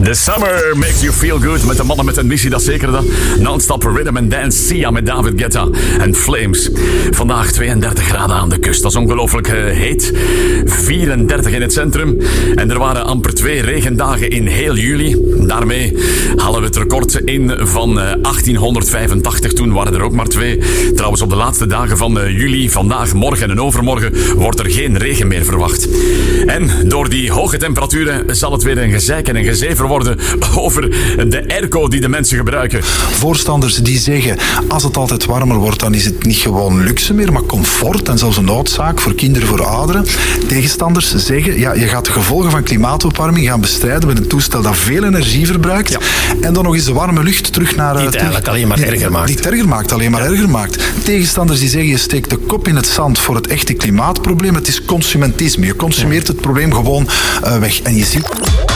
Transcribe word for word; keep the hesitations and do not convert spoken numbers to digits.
The summer makes you feel good. Met de mannen met een missie, dat zeker dat. Non-stop rhythm and dance, Sia met David Guetta en Flames. Vandaag tweeëndertig graden aan de kust. Dat is ongelooflijk uh, heet. vierendertig in het centrum. En er waren amper twee regendagen in heel juli. Daarmee halen we het record in van uh, achttienhonderdvijfentachtig. Toen waren er ook maar twee. Trouwens, op de laatste dagen van uh, juli, vandaag, morgen en overmorgen, wordt er geen regen meer verwacht. En door die hoge temperaturen zal het weer een gezeik en een gezever worden over de airco die de mensen gebruiken. Voorstanders die zeggen, als het altijd warmer wordt, dan is het niet gewoon luxe meer, maar comfort en zelfs een noodzaak voor kinderen, voor ouderen. Tegenstanders zeggen, ja, je gaat de gevolgen van klimaatopwarming gaan bestrijden met een toestel dat veel energie verbruikt. Ja. En dan nog eens de warme lucht terug naar... Die het eigenlijk alleen maar erger maakt. Die het erger maakt, alleen maar ja. erger maakt. Tegenstanders die zeggen, je steekt de kop in het zand voor het echte klimaatprobleem. Het is consumentisme. Je consumeert het probleem gewoon uh, weg. En je ziet...